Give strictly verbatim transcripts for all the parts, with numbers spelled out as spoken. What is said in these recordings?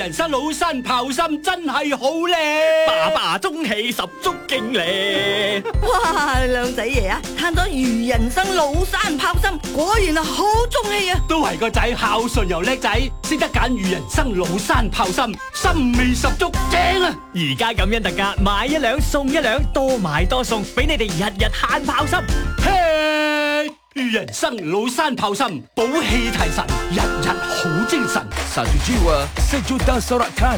人生老山炮心真係好靚， 爸爸中氣十足勁咧！ 哇，靚仔爺啊，嘆咗如人生老山炮心，果然係好中氣啊！ 都係個仔孝順又叻仔，識得揀如人生老山炮心，心味十足，正啊！ 而家咁樣特價，買一輛送一輛，多買多送，俾你哋日日慳炮心。 嘿，如人生老山炮心，補氣提神，日日好精神。 Satu jiwa, sejuta sorakan.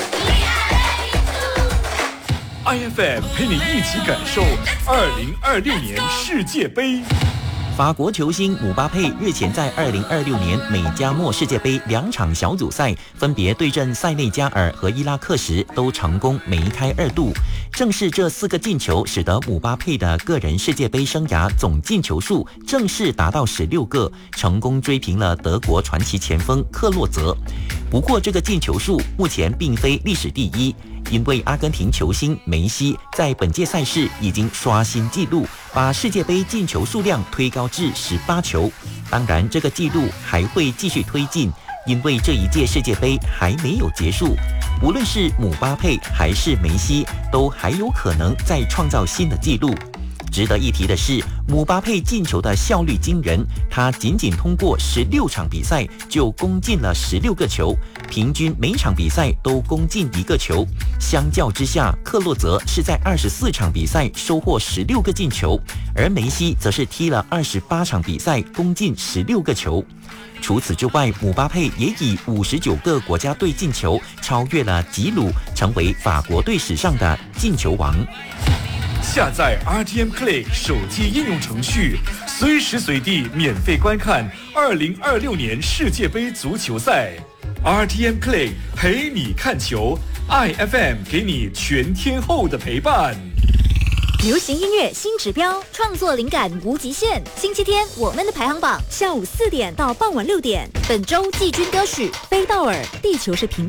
I F M 陪你一起感受二零二六年世界杯。 法国球星姆巴佩日前在二零二六年美加墨世界杯两场小组赛分别对阵塞内加尔和伊拉克时都成功梅开二度，正是这四个进球使得姆巴佩的个人世界杯生涯总进球数正式达到十六个，成功追平了德国传奇前锋克洛泽。不过这个进球数目前并非历史第一，因为阿根廷球星梅西在本届赛事已经刷新纪录，把世界杯进球数量推高至十八球。当然这个纪录还会继续推进，因为这一届世界杯还没有结束，无论是姆巴佩还是梅西都还有可能再创造新的纪录。值得一提的是，姆巴佩进球的效率惊人，他仅仅通过十六场比赛就攻进了十六个球，平均每场比赛都攻进一个球。相较之下，克洛泽是在二十四场比赛收获十六个进球，而梅西则是踢了二十八场比赛攻进十六个球。除此之外，姆巴佩也以五十九个国家队进球超越了吉鲁，成为法国队史上的进球王。 下载 R T M Play 手机应用程序，随时随地免费观看二零二六年世界杯足球赛。R T M Play 陪你看球 ，I F M 给你全天候的陪伴。 流行音乐新指标，创作灵感无极限。星期天我们的排行榜，下午四点到傍晚六点。本周季军歌曲《飞道尔》，地球是平。